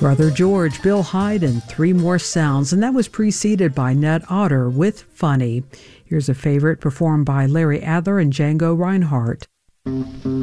Brother George, Bill Hyde, and Three More Sounds, and that was preceded by Ned Otter with Funny. Here's a favorite performed by Larry Adler and Django Reinhardt.